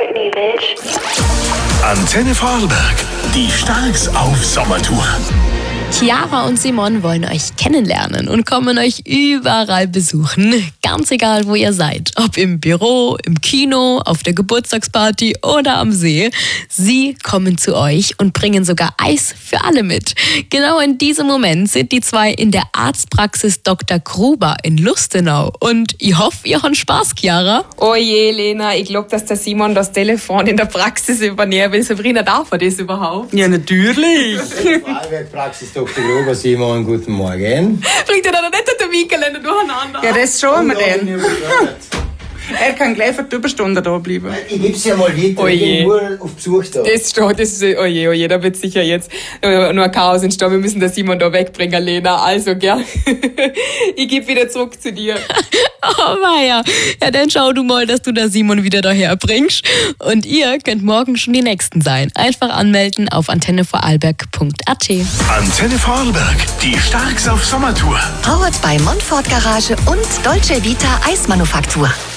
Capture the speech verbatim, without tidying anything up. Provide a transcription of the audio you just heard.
Britney, bitch. Antenne Vorarlberg, die Starks auf Sommertour. Chiara und Simon wollen euch kennenlernen und kommen euch überall besuchen. Ganz egal, wo ihr seid. Ob im Büro, im Kino, auf der Geburtstagsparty oder am See. Sie kommen zu euch und bringen sogar Eis für alle mit. Genau in diesem Moment sind die zwei in der Arztpraxis Doktor Gruber in Lustenau. Und ich hoffe, ihr habt Spaß, Chiara. Oh je, Lena, ich glaube, dass der Simon das Telefon in der Praxis übernehmen will. Sabrina, darf er das überhaupt? Ja, natürlich. Praxis Doktor Gruber, Simon, guten Morgen. Bringt er da nicht den Terminkalender durcheinander? Ja, das schauen wir denn. Er kann gleich für die Überstunde da bleiben. Ich geb's ja mal weiter, Oh ich je. bin nur auf Besuch da. Das steht, das ist, oh je, oh je, da wird sicher jetzt äh, nur ein Chaos entstehen. Wir müssen den Simon da wegbringen, Lena. Also, gell? Ich gebe wieder zurück zu dir. Oh weia. Ja, dann schau du mal, dass du da Simon wieder daher bringst. Und ihr könnt morgen schon die Nächsten sein. Einfach anmelden auf antenne vorarlberg punkt a t. Antenne Vorarlberg, die Starks auf Sommertour. Powered bei Montfort Garage und Dolce Vita Eismanufaktur.